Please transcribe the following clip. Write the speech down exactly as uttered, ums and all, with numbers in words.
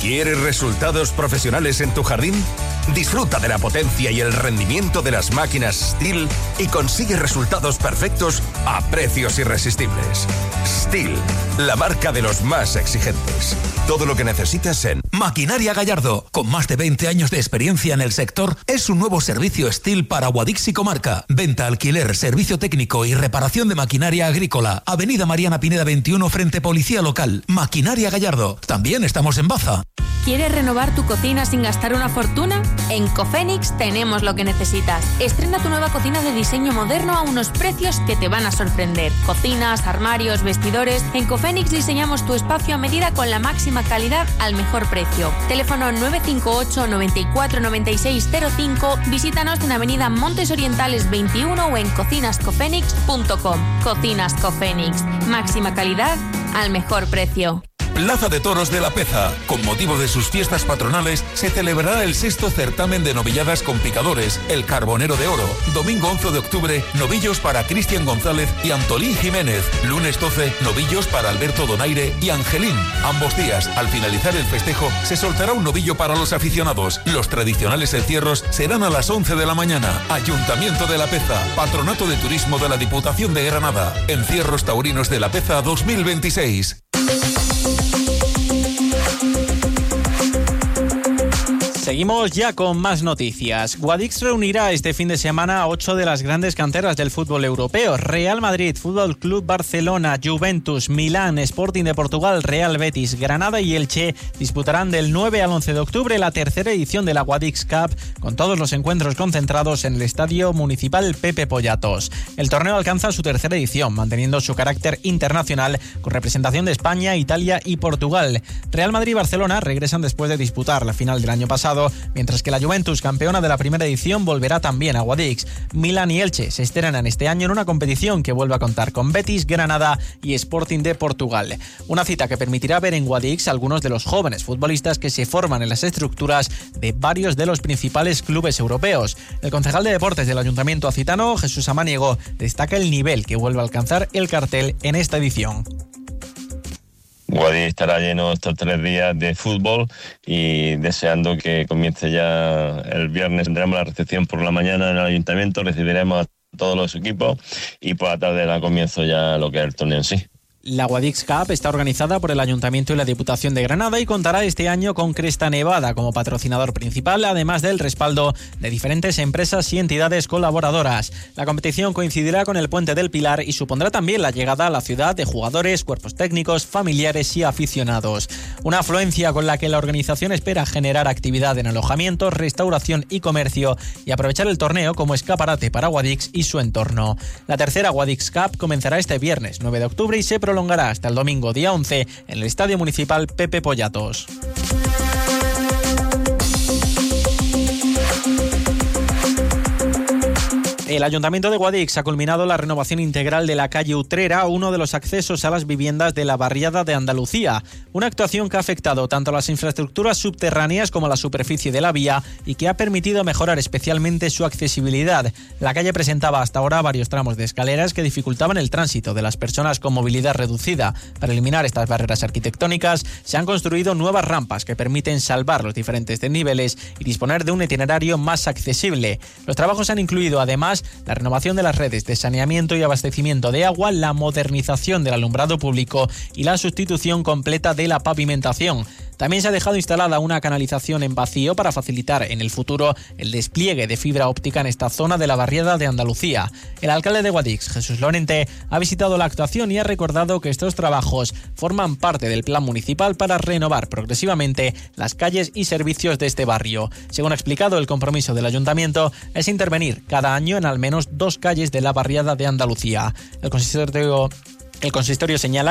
¿Quieres resultados profesionales en tu jardín? Disfruta de la potencia y el rendimiento de las máquinas Stihl y consigue resultados perfectos a precios irresistibles. Stihl, la marca de los más exigentes. Todo lo que necesitas en Maquinaria Gallardo, con más de veinte años de experiencia en el sector, es un nuevo servicio Stihl para Guadix y comarca. Venta, alquiler, servicio técnico y reparación de maquinaria agrícola. Avenida Mariana Pineda veintiuno frente Policía Local. Maquinaria Gallardo. También estamos en Baza. ¿Quieres renovar tu cocina sin gastar una fortuna? En Cofenix tenemos lo que necesitas. Estrena tu nueva cocina de diseño moderno a unos precios que te van a sorprender. Cocinas, armarios, vestidores. En Cofenix diseñamos tu espacio a medida con la máxima calidad al mejor precio. Teléfono nueve cinco ocho, noventa y cuatro, noventa y seis cero cinco. Visítanos en Avenida Montes Orientales veintiuno o en cocinas cofenix punto com. Cocinas Cofenix. Máxima calidad al mejor precio. Plaza de Toros de La Peza. Con motivo de sus fiestas patronales, se celebrará el sexto certamen de novilladas con picadores, el Carbonero de Oro. Domingo once de octubre, novillos para Cristian González y Antolín Jiménez. Lunes doce, novillos para Alberto Donaire y Angelín. Ambos días, al finalizar el festejo, se soltará un novillo para los aficionados. Los tradicionales encierros serán a las once de la mañana. Ayuntamiento de La Peza, Patronato de Turismo de la Diputación de Granada. Encierros Taurinos de La Peza dos mil veintiséis. Seguimos ya con más noticias. Guadix reunirá este fin de semana a ocho de las grandes canteras del fútbol europeo. Real Madrid, Fútbol Club Barcelona, Juventus, Milán, Sporting de Portugal, Real Betis, Granada y Elche disputarán del nueve al once de octubre la tercera edición de la Guadix Cup, con todos los encuentros concentrados en el Estadio Municipal Pepe Pollatos. El torneo alcanza su tercera edición, manteniendo su carácter internacional con representación de España, Italia y Portugal. Real Madrid y Barcelona regresan después de disputar la final del año pasado, mientras que la Juventus, campeona de la primera edición, volverá también a Guadix. Milán y Elche se estrenan este año en una competición que vuelve a contar con Betis, Granada y Sporting de Portugal. Una cita que permitirá ver en Guadix a algunos de los jóvenes futbolistas que se forman en las estructuras de varios de los principales clubes europeos. El concejal de deportes del Ayuntamiento acitano, Jesús Amaniego, destaca el nivel que vuelve a alcanzar el cartel en esta edición. Guadix estará lleno estos tres días de fútbol y deseando que comience ya el viernes. Tendremos la recepción por la mañana en el ayuntamiento, recibiremos a todos los equipos y por la tarde da comienzo ya lo que es el torneo en sí. La Guadix Cup está organizada por el Ayuntamiento y la Diputación de Granada y contará este año con Cresta Nevada como patrocinador principal, además del respaldo de diferentes empresas y entidades colaboradoras. La competición coincidirá con el Puente del Pilar y supondrá también la llegada a la ciudad de jugadores, cuerpos técnicos, familiares y aficionados. Una afluencia con la que la organización espera generar actividad en alojamiento, restauración y comercio y aprovechar el torneo como escaparate para Guadix y su entorno. La tercera Guadix Cup comenzará este viernes nueve de octubre y se prolongará hasta el domingo día once en el Estadio Municipal Pepe Pollatos. El Ayuntamiento de Guadix ha culminado la renovación integral de la calle Utrera, uno de los accesos a las viviendas de la barriada de Andalucía. Una actuación que ha afectado tanto a las infraestructuras subterráneas como a la superficie de la vía y que ha permitido mejorar especialmente su accesibilidad. La calle presentaba hasta ahora varios tramos de escaleras que dificultaban el tránsito de las personas con movilidad reducida. Para eliminar estas barreras arquitectónicas, se han construido nuevas rampas que permiten salvar los diferentes desniveles y disponer de un itinerario más accesible. Los trabajos han incluido además la renovación de las redes de saneamiento y abastecimiento de agua, la modernización del alumbrado público y la sustitución completa de la pavimentación. También se ha dejado instalada una canalización en vacío para facilitar en el futuro el despliegue de fibra óptica en esta zona de la barriada de Andalucía. El alcalde de Guadix, Jesús Lorente, ha visitado la actuación y ha recordado que estos trabajos forman parte del plan municipal para renovar progresivamente las calles y servicios de este barrio. Según ha explicado, el compromiso del ayuntamiento es intervenir cada año en al menos dos calles de la barriada de Andalucía. El consistorio, el consistorio señala